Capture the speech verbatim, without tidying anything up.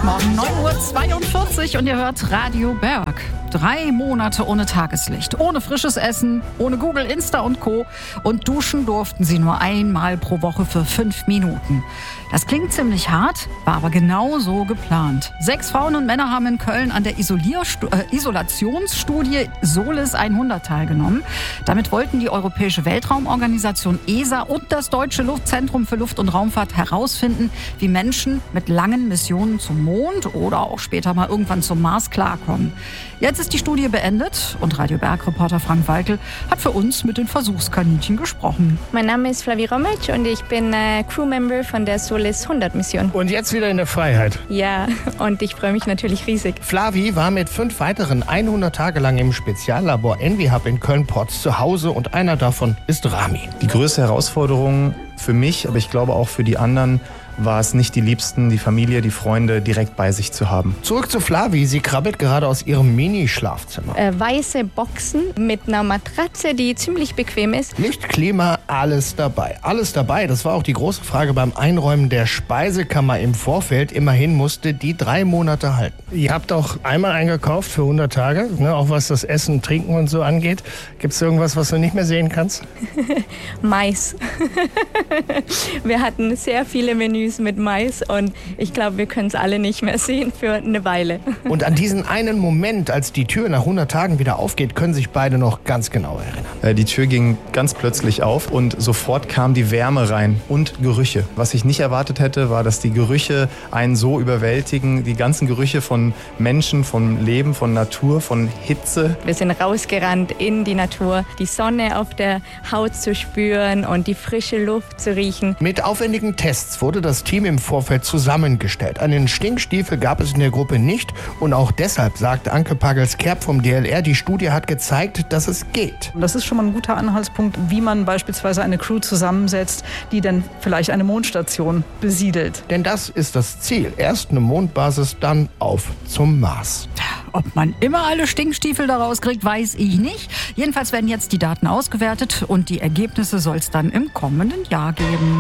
Montagmorgen, neun Uhr zweiundvierzig und ihr hört Radio Berg. Drei Monate ohne Tageslicht, ohne frisches Essen, ohne Google, Insta und Co. Und duschen durften sie nur einmal pro Woche für fünf Minuten. Das klingt ziemlich hart, war aber genau so geplant. Sechs Frauen und Männer haben in Köln an der Isolierstu- äh, Isolationsstudie Solis hundert teilgenommen. Damit wollten die Europäische Weltraumorganisation E S A und das Deutsche Luftzentrum für Luft- und Raumfahrt herausfinden, wie Menschen mit langen Missionen zum Mond oder auch später mal irgendwann zum Mars klarkommen. Jetzt ist die Studie beendet und Radio Berg-Reporter Frank Walkel hat für uns mit den Versuchskaninchen gesprochen. Mein Name ist Flavi Romic und ich bin äh, Crewmember von der Solis hundert Mission. Und jetzt wieder in der Freiheit. Ja, und ich freue mich natürlich riesig. Flavi war mit fünf weiteren hundert Tage lang im Speziallabor EnviHub in Köln-Porz zu Hause und einer davon ist Rami. Die größte Herausforderung für mich, aber ich glaube auch für die anderen, war es nicht die Liebsten, die Familie, die Freunde direkt bei sich zu haben. Zurück zu Flavi. Sie krabbelt gerade aus ihrem Mini-Schlafzimmer. Äh, weiße Boxen mit einer Matratze, die ziemlich bequem ist. Licht, Klima, alles dabei. Alles dabei, das war auch die große Frage beim Einräumen der Speisekammer im Vorfeld. Immerhin musste die drei Monate halten. Ihr habt auch einmal eingekauft für hundert Tage, ne, auch was das Essen, Trinken und so angeht. Gibt es irgendwas, was du nicht mehr sehen kannst? Mais. Wir hatten sehr viele Menüs mit Mais und ich glaube, wir können es alle nicht mehr sehen für eine Weile. Und an diesen einen Moment, als die Tür nach hundert Tagen wieder aufgeht, können sich beide noch ganz genau erinnern. Die Tür ging ganz plötzlich auf und sofort kam die Wärme rein und Gerüche. Was ich nicht erwartet hätte, war, dass die Gerüche einen so überwältigen. Die ganzen Gerüche von Menschen, von Leben, von Natur, von Hitze. Wir sind rausgerannt in die Natur, die Sonne auf der Haut zu spüren und die frische Luft zu riechen. Mit aufwendigen Tests wurde das Team im Vorfeld zusammengestellt. Einen Stinkstiefel gab es in der Gruppe nicht und auch deshalb sagt Anke Pagels-Kerb vom D L R, die Studie hat gezeigt, dass es geht. Das ist schon mal ein guter Anhaltspunkt, wie man beispielsweise eine Crew zusammensetzt, die dann vielleicht eine Mondstation besiedelt. Denn das ist das Ziel. Erst eine Mondbasis, dann auf zum Mars. Ob man immer alle Stinkstiefel daraus kriegt, weiß ich nicht. Jedenfalls werden jetzt die Daten ausgewertet und die Ergebnisse soll es dann im kommenden Jahr geben.